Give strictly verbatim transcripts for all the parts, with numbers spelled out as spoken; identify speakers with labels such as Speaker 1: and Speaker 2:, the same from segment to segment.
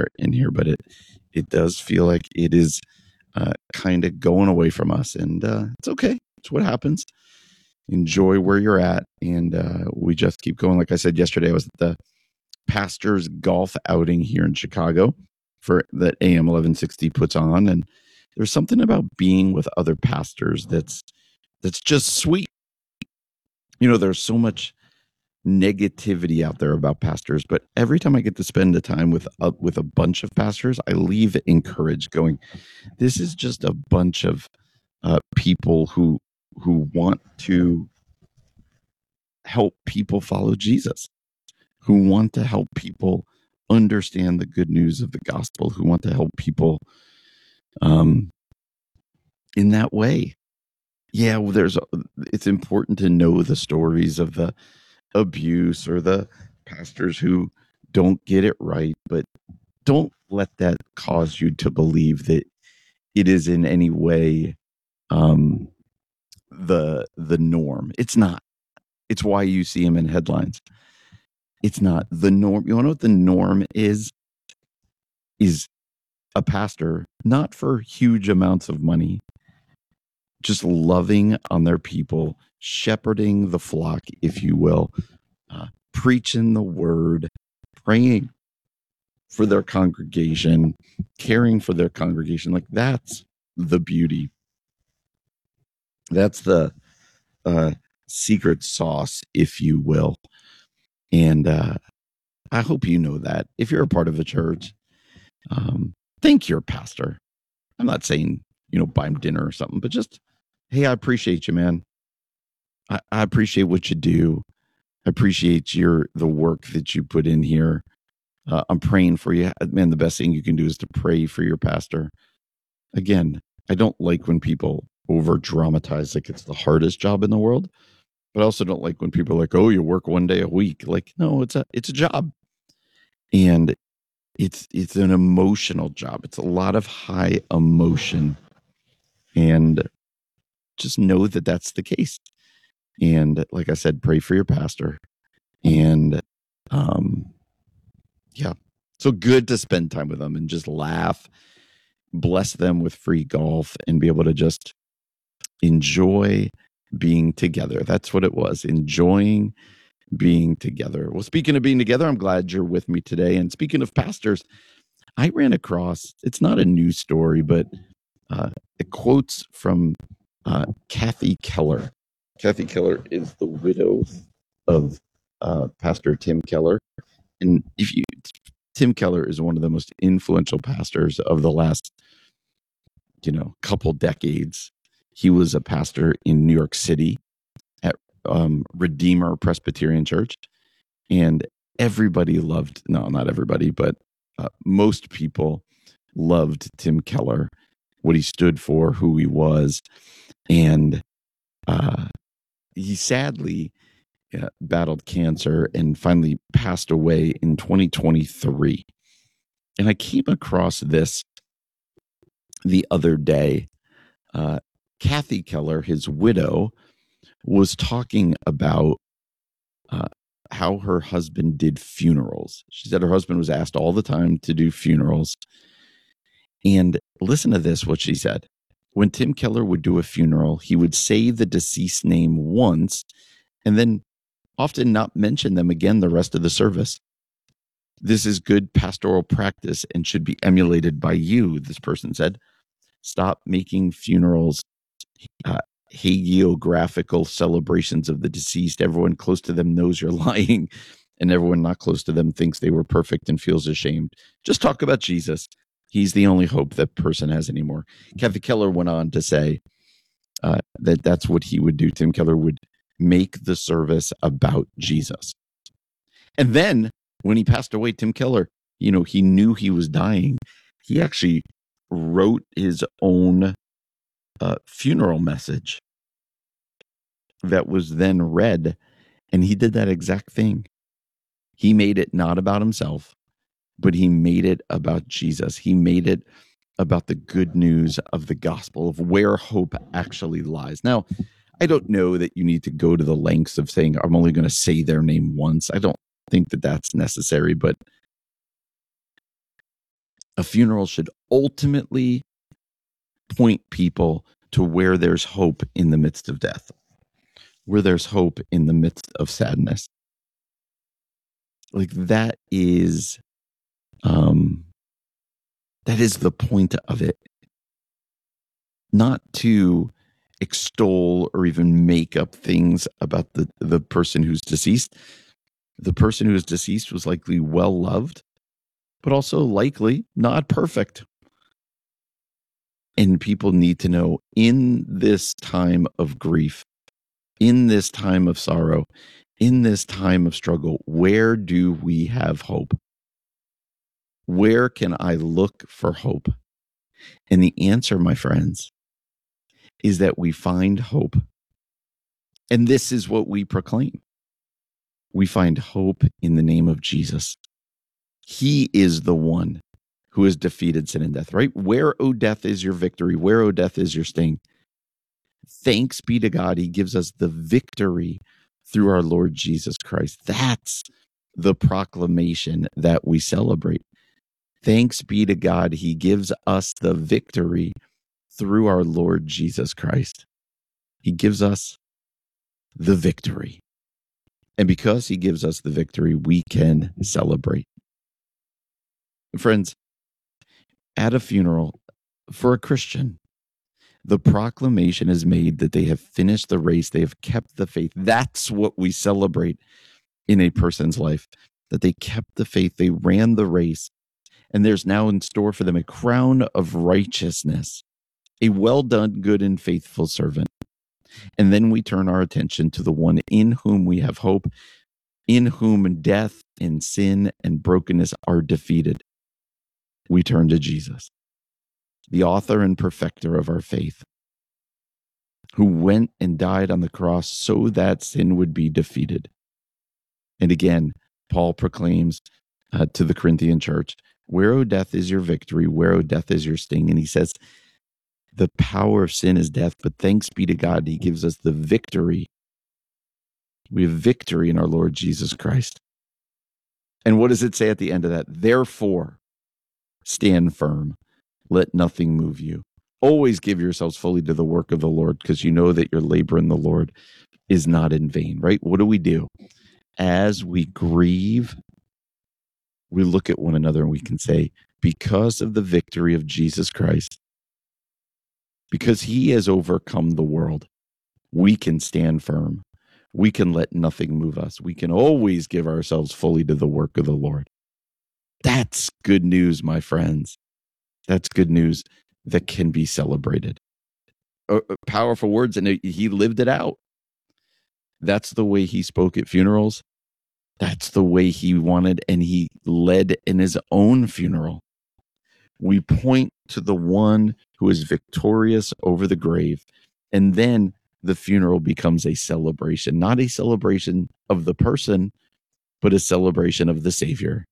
Speaker 1: here in here, but it it does feel like it is uh, kind of going away from us, and uh, it's okay. It's what happens. Enjoy where you're at, and uh, we just keep going. Like I said yesterday, I was at the Pastors Golf outing here in Chicago for that A M eleven sixty puts on, and there's something about being with other pastors that's that's just sweet. You know, there's so much negativity out there about pastors, but every time I get to spend the time with a, with a bunch of pastors, I leave encouraged, going, this is just a bunch of uh, people who who want to help people follow Jesus, who want to help people understand the good news of the gospel, who want to help people um, in that way. Yeah, well, there's. It's important to know the stories of the abuse or the pastors who don't get it right, but don't let that cause you to believe that it is in any way um, the the norm. It's not. It's why you see him in headlines. It's not the norm. You want to know what the norm is? Is a pastor, not for huge amounts of money, just loving on their people, shepherding the flock, if you will, uh, preaching the word, praying for their congregation, caring for their congregation. Like, that's the beauty. That's the uh, secret sauce, if you will. And uh, I hope you know that. If you're a part of a church, um, thank your pastor. I'm not saying, you know, buy him dinner or something, but just, hey, I appreciate you, man. I, I appreciate what you do. I appreciate your the work that you put in here. Uh, I'm praying for you. Man, the best thing you can do is to pray for your pastor. Again, I don't like when people over dramatize like it's the hardest job in the world, but I also don't like when people are like, oh, you work one day a week. Like, no, it's a it's a job. And it's it's an emotional job. It's a lot of high emotion. And just know that that's the case. And like I said, pray for your pastor. And um, yeah, so good to spend time with them and just laugh, bless them with free golf, and be able to just enjoy being together. That's what it was, enjoying being together. Well, speaking of being together, I'm glad you're with me today. And speaking of pastors, I ran across, it's not a news story, but uh, it quotes from uh, Kathy Keller. Kathy Keller is the widow of uh, Pastor Tim Keller. And if you, Tim Keller is one of the most influential pastors of the last, you know, couple decades. He was a pastor in New York City at um, Redeemer Presbyterian Church. And everybody loved, no, not everybody, but uh, most people loved Tim Keller, what he stood for, who he was. And uh, he sadly uh, battled cancer and finally passed away in twenty twenty-three. And I came across this the other day. Uh, Kathy Keller, his widow, was talking about uh, how her husband did funerals. She said her husband was asked all the time to do funerals. And listen to this, what she said. When Tim Keller would do a funeral, he would say the deceased name once and then often not mention them again the rest of the service. This is good pastoral practice and should be emulated by you, this person said. Stop making funerals uh, hagiographical celebrations of the deceased. Everyone close to them knows you're lying, and everyone not close to them thinks they were perfect and feels ashamed. Just talk about Jesus. He's the only hope that person has anymore. Kathy Keller went on to say uh, that that's what he would do. Tim Keller would make the service about Jesus. And then when he passed away, Tim Keller, you know, he knew he was dying. He actually wrote his own uh, funeral message that was then read. And he did that exact thing. He made it not about himself, but he made it about Jesus. He made it about the good news of the gospel, of where hope actually lies. Now, I don't know that you need to go to the lengths of saying, I'm only going to say their name once. I don't think that that's necessary, but A funeral should ultimately point people to where there's hope in the midst of death, where there's hope in the midst of sadness. Like that is, um, that is the point of it. Not to extol or even make up things about the, the person who's deceased. The person who is deceased was likely well loved, but also likely not perfect. And people need to know in this time of grief, in this time of sorrow, in this time of struggle, where do we have hope? Where can I look for hope? And the answer, my friends, is that we find hope. And this is what we proclaim. We find hope in the name of Jesus. He is the one who has defeated sin and death, right? Where, O death, is your victory? Where, O death, is your sting? Thanks be to God. He gives us the victory through our Lord Jesus Christ. That's the proclamation that we celebrate. Thanks be to God. He gives us the victory through our Lord Jesus Christ. He gives us the victory. And because he gives us the victory, we can celebrate. Friends, at a funeral for a Christian, the proclamation is made that they have finished the race, they have kept the faith. That's what we celebrate in a person's life, that they kept the faith, they ran the race, and there's now in store for them a crown of righteousness, a well done, good and faithful servant. And then we turn our attention to the one in whom we have hope, in whom death and sin and brokenness are defeated. We turn to Jesus, the author and perfecter of our faith, who went and died on the cross so that sin would be defeated. And again, Paul proclaims uh, to the Corinthian church, where, O death, is your victory? Where, O death, is your sting? And he says, the power of sin is death, but thanks be to God, he gives us the victory. We have victory in our Lord Jesus Christ. And what does it say at the end of that? Therefore, stand firm. Let nothing move you. Always give yourselves fully to the work of the Lord, because you know that your labor in the Lord is not in vain, right? What do we do? As we grieve, we look at one another and we can say, because of the victory of Jesus Christ, because he has overcome the world, we can stand firm. We can let nothing move us. We can always give ourselves fully to the work of the Lord. That's good news, my friends. That's good news that can be celebrated. Uh, powerful words, and he lived it out. That's the way he spoke at funerals. That's the way he wanted, and he led in his own funeral. We point to the one who is victorious over the grave, and then the funeral becomes a celebration, not a celebration of the person, but a celebration of the Savior.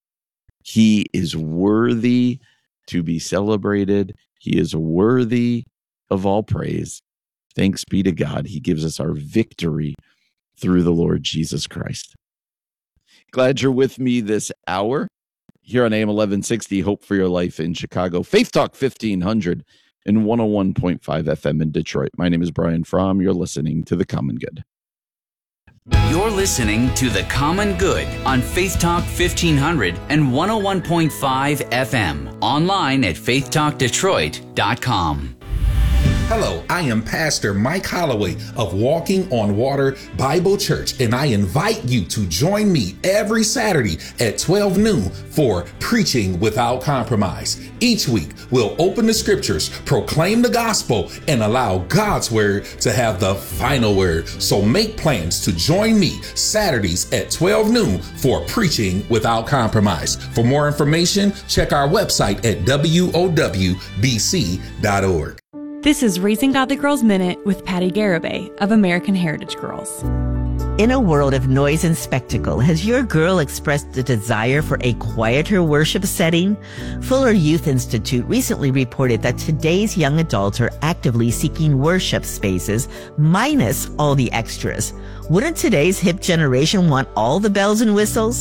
Speaker 1: He is worthy to be celebrated. He is worthy of all praise. Thanks be to God. He gives us our victory through the Lord Jesus Christ. Glad you're with me this hour here on A M eleven sixty, Hope for Your Life in Chicago, Faith Talk fifteen hundred and one oh one point five F M in Detroit. My name is Brian Fromm. You're listening to The Common Good.
Speaker 2: You're listening to The Common Good on Faith Talk fifteen hundred and one oh one point five F M. Online at faith talk detroit dot com.
Speaker 3: Hello, I am Pastor Mike Holloway of Walking on Water Bible Church, and I invite you to join me every Saturday at twelve noon for Preaching Without Compromise. Each week, we'll open the scriptures, proclaim the gospel, and allow God's word to have the final word. So make plans to join me Saturdays at twelve noon for Preaching Without Compromise. For more information, check our website at w o w b c dot org.
Speaker 4: This is Raising Godly Girls Minute with Patty Garibay of American Heritage Girls.
Speaker 5: In a world of noise and spectacle, has your girl expressed a desire for a quieter worship setting? Fuller Youth Institute recently reported that today's young adults are actively seeking worship spaces minus all the extras. Wouldn't today's hip generation want all the bells and whistles?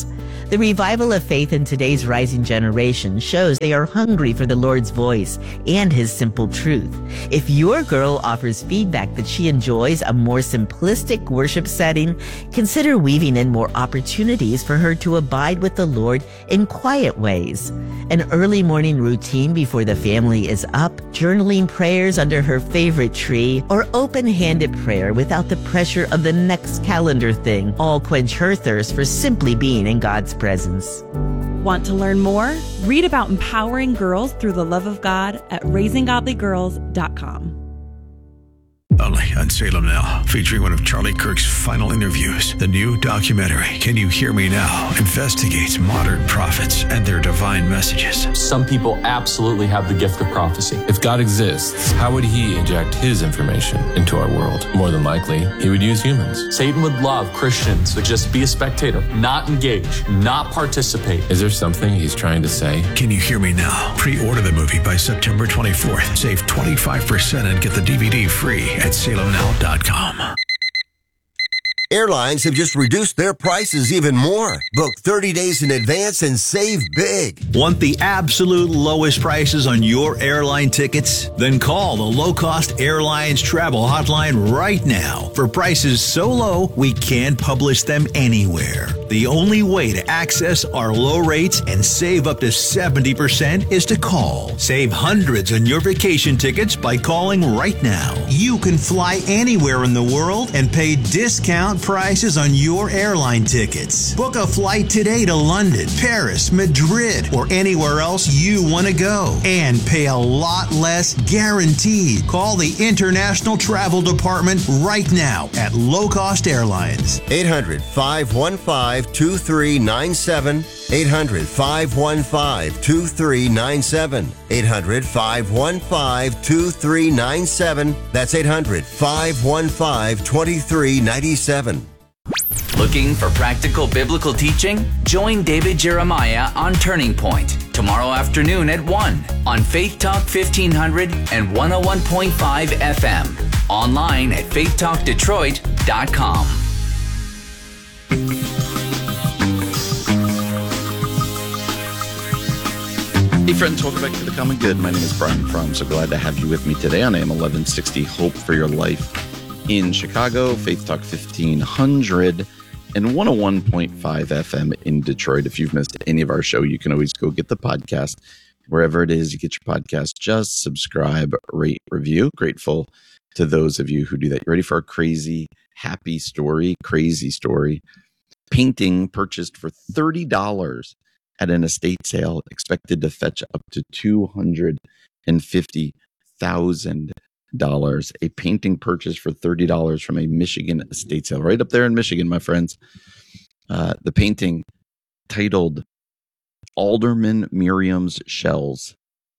Speaker 5: The revival of faith in today's rising generation shows they are hungry for the Lord's voice and His simple truth. If your girl offers feedback that she enjoys a more simplistic worship setting, consider weaving in more opportunities for her to abide with the Lord in quiet ways. An early morning routine before the family is up, journaling prayers under her favorite tree, or open-handed prayer without the pressure of the next calendar thing all quench her thirst for simply being in God's presence.
Speaker 4: Want to learn more? Read about empowering girls through the love of God at raising godly girls dot com.
Speaker 6: Only on Salem Now, featuring one of Charlie Kirk's final interviews. The new documentary, Can You Hear Me Now?, investigates modern prophets and their divine messages.
Speaker 7: Some people absolutely have the gift of prophecy. If God exists, how would He inject His information into our world? More than likely, He would use humans. Satan would love Christians to just be a spectator, not engage, not participate. Is there something He's trying to say?
Speaker 6: Can You Hear Me Now? Pre-order the movie by September twenty-fourth. Save twenty-five percent and get the D V D free at salem now dot com.
Speaker 8: Airlines have just reduced their prices even more. Book thirty days in advance and save big.
Speaker 9: Want the absolute lowest prices on your airline tickets? Then call the Low Cost Airlines Travel Hotline right now for prices so low we can't publish them anywhere. The only way to access our low rates and save up to seventy percent is to call. Save hundreds on your vacation tickets by calling right now. You can fly anywhere in the world and pay discount prices on your airline tickets. Book a flight today to London, Paris, Madrid, or anywhere else you want to go and pay a lot less guaranteed. Call the International Travel Department right now at Low Cost Airlines.
Speaker 8: eight hundred, five one five, two three nine seven. eight hundred, five one five, two three nine seven. eight hundred, five one five, two three nine seven. That's eight hundred, five one five, two three nine seven.
Speaker 2: Looking for practical biblical teaching? Join David Jeremiah on Turning Point tomorrow afternoon at one on Faith Talk fifteen hundred and one oh one point five F M. Online at faith talk detroit dot com.
Speaker 1: Hey friends, welcome back to The Common Good. My name is Brian Fromm. So glad to have you with me today on A M eleven sixty Hope for Your Life in Chicago, Faith Talk fifteen hundred and one oh one point five F M in Detroit. If you've missed any of our show, you can always go get the podcast wherever it is you get your podcast. Just subscribe, rate, review. Grateful to those of you who do that. You ready for a crazy, happy story? Crazy story. Painting purchased for thirty dollars at an estate sale, expected to fetch up to two hundred fifty thousand dollars. A painting purchased for thirty dollars from a Michigan estate sale, right up there in Michigan, my friends. Uh, the painting, titled Alderman Miriam's Shells,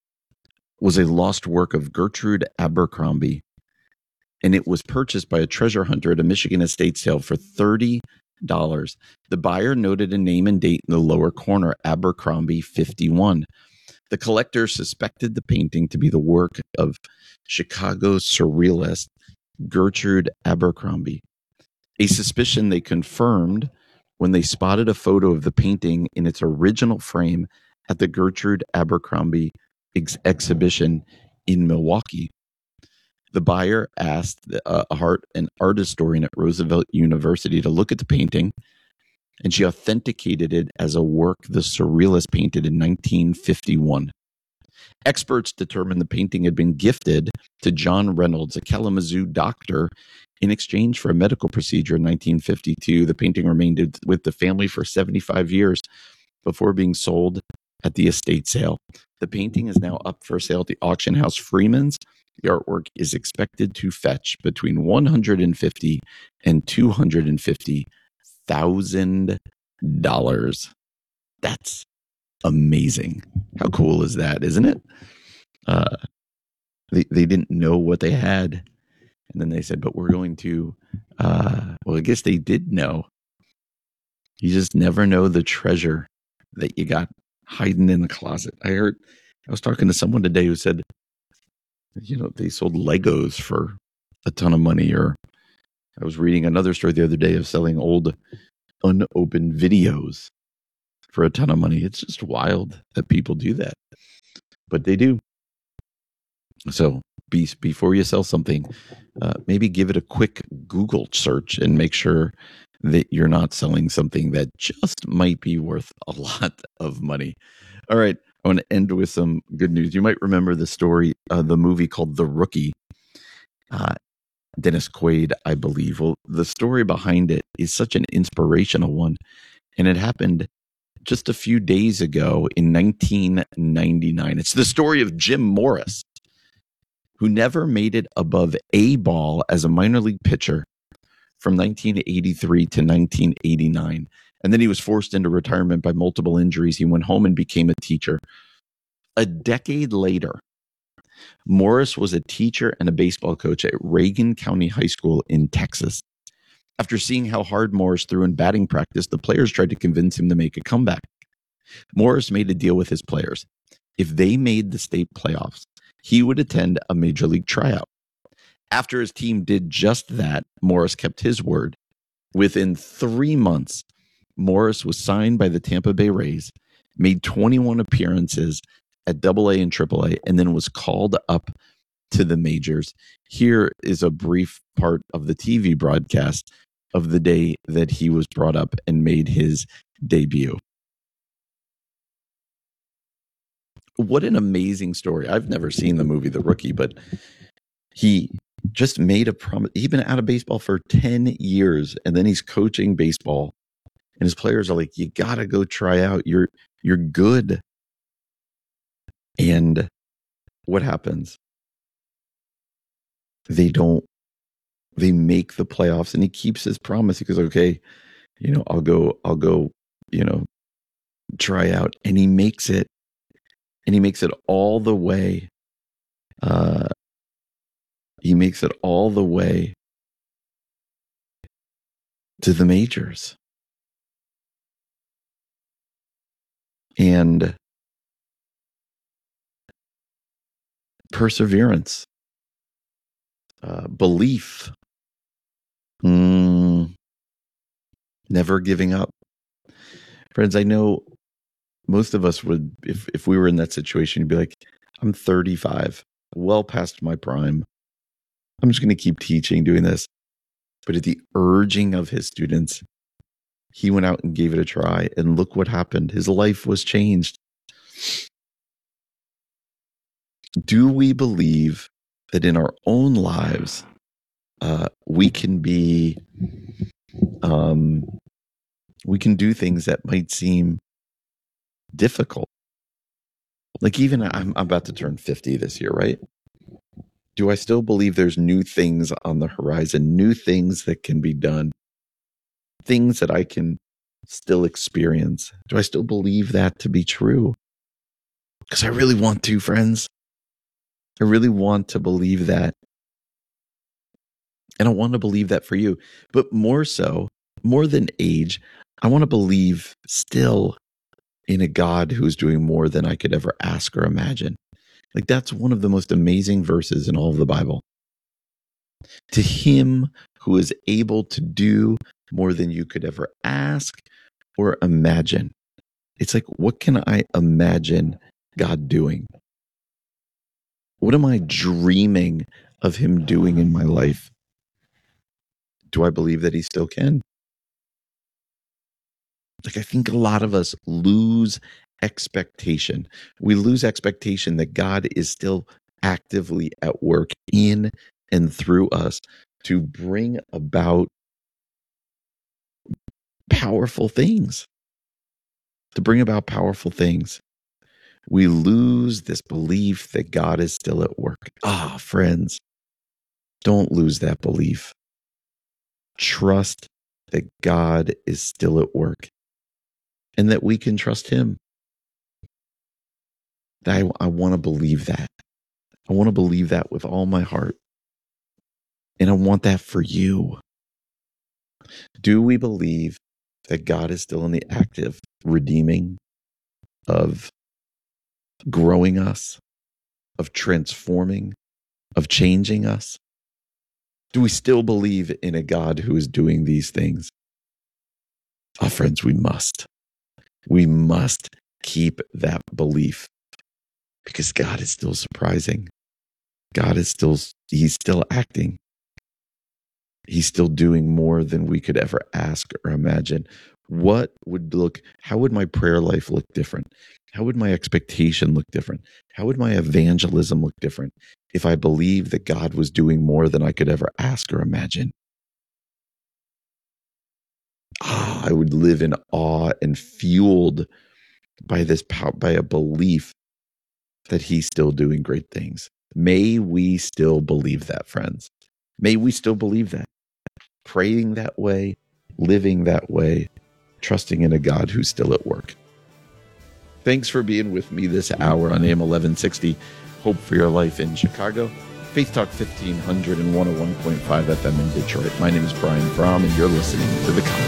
Speaker 1: was a lost work of Gertrude Abercrombie, and it was purchased by a treasure hunter at a Michigan estate sale for thirty dollars. The buyer noted a name and date in the lower corner, Abercrombie fifty-one. The collector suspected the painting to be the work of Chicago surrealist Gertrude Abercrombie, a suspicion they confirmed when they spotted a photo of the painting in its original frame at the Gertrude Abercrombie ex- exhibition in Milwaukee. The buyer asked uh, a art, an art historian at Roosevelt University to look at the painting, and she authenticated it as a work the surrealist painted in nineteen fifty-one. Experts determined the painting had been gifted to John Reynolds, a Kalamazoo doctor, in exchange for a medical procedure in nineteen fifty-two. The painting remained with the family for seventy-five years before being sold at the estate sale. The painting is now up for sale at the auction house Freeman's. The artwork is expected to fetch between one hundred fifty thousand dollars and two hundred fifty thousand dollars. That's amazing. How cool is that, isn't it? Uh, they, they didn't know what they had. And then they said, but we're going to, uh, well, I guess they did know. You just never know the treasure that you got hiding in the closet. I heard, I was talking to someone today who said, you know, they sold Legos for a ton of money. Or I was reading another story the other day of selling old unopened videos for a ton of money. It's just wild that people do that, but they do. So be, before you sell something, uh, maybe give it a quick Google search and make sure that you're not selling something that just might be worth a lot of money. All right. I want to end with some good news. You might remember the story, uh, the movie called The Rookie. Uh, Dennis Quaid, I believe. Well, the story behind it is such an inspirational one. And it happened just a few days ago in nineteen ninety-nine. It's the story of Jim Morris, who never made it above A ball as a minor league pitcher from nineteen eighty-three to nineteen eighty-nine. And then he was forced into retirement by multiple injuries. He went home and became a teacher. A decade later, Morris was a teacher and a baseball coach at Reagan County High School in Texas. After seeing how hard Morris threw in batting practice, the players tried to convince him to make a comeback. Morris made a deal with his players. If they made the state playoffs, he would attend a major league tryout. After his team did just that, Morris kept his word. Within three months, Morris was signed by the Tampa Bay Rays, made twenty-one appearances at double A and triple A, and then was called up to the majors. Here is a brief part of the T V broadcast of the day that he was brought up and made his debut. What an amazing story. I've never seen the movie The Rookie, but he just made a promise. He's been out of baseball for ten years, and then he's coaching baseball, and his players are like, you got to go try out. You're, you're good. And what happens? They don't, they make the playoffs, and he keeps his promise. He goes, okay, you know, I'll go, I'll go, you know, try out. And he makes it, and he makes it all the way. Uh, he makes it all the way to the majors. And perseverance, uh, belief, mm, never giving up. Friends, I know most of us would, if, if we were in that situation, you'd be like, I'm thirty-five, well past my prime. I'm just going to keep teaching, doing this. But at the urging of his students, he went out and gave it a try. And look what happened. His life was changed. Do we believe that in our own lives, uh, we can be, um, we can do things that might seem difficult? Like even I'm, I'm about to turn fifty this year, right? Do I still believe there's new things on the horizon, new things that can be done, things that I can still experience? Do I still believe that to be true? Because I really want to, friends. I really want to believe that. And I want to believe that for you. But more so, more than age, I want to believe still in a God who's doing more than I could ever ask or imagine. Like that's one of the most amazing verses in all of the Bible. To him who is able to do more than you could ever ask or imagine. It's like, what can I imagine God doing? What am I dreaming of him doing in my life? Do I believe that he still can? Like, I think a lot of us lose expectation. We lose expectation that God is still actively at work in and through us to bring about powerful things. To bring about powerful things. We lose this belief that God is still at work. Ah, friends, don't lose that belief. Trust that God is still at work and that we can trust him. I, I want to believe that. I want to believe that with all my heart. And I want that for you. Do we believe that God is still in the active redeeming of growing us, of transforming, of changing us? Do we still believe in a God who is doing these things? Oh, friends, we must. We must keep that belief because God is still surprising. God is still, he's still acting. He's still doing more than we could ever ask or imagine. What would look, how would my prayer life look different? How would my expectation look different? How would my evangelism look different if I believed that God was doing more than I could ever ask or imagine? Ah, I would live in awe and fueled by this power, by a belief that he's still doing great things. May we still believe that, friends. May we still believe that. Praying that way, living that way, trusting in a God who's still at work. Thanks for being with me this hour on A M eleven sixty. Hope for Your Life in Chicago. Faith Talk fifteen hundred and one oh one point five F M in Detroit. My name is Brian Fromm, and you're listening to The College